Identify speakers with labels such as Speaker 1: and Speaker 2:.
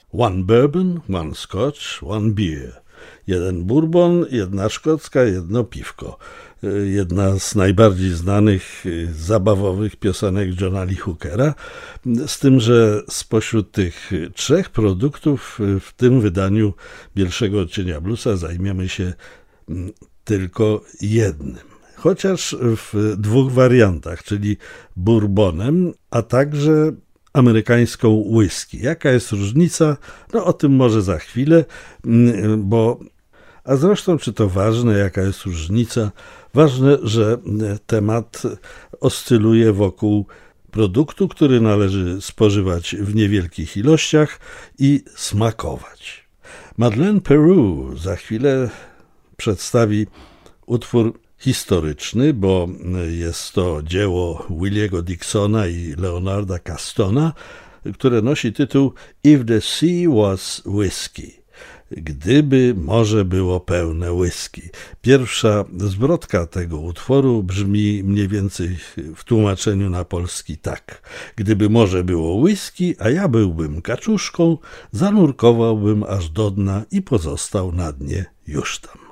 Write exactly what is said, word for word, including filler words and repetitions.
Speaker 1: One bourbon, one scotch, one beer. Jeden bourbon, jedna szkocka, jedno piwko. Jedna z najbardziej znanych zabawowych piosenek Johna Lee Hookera, z tym, że spośród tych trzech produktów w tym wydaniu Bielszego Odcienia Bluesa zajmiemy się tylko jednym. Chociaż w dwóch wariantach, czyli bourbonem, a także amerykańską whisky. Jaka jest różnica? No o tym może za chwilę, bo a zresztą czy to ważne, jaka jest różnica? Ważne, że temat oscyluje wokół produktu, który należy spożywać w niewielkich ilościach i smakować. Madeleine Peru za chwilę przedstawi utwór historyczny, bo jest to dzieło Williego Dixona i Leonarda Castona, które nosi tytuł If the Sea Was Whiskey. Gdyby morze było pełne whisky. Pierwsza zwrotka tego utworu brzmi mniej więcej w tłumaczeniu na polski tak. Gdyby morze było whisky, a ja byłbym kaczuszką, zanurkowałbym aż do dna i pozostał na dnie już tam.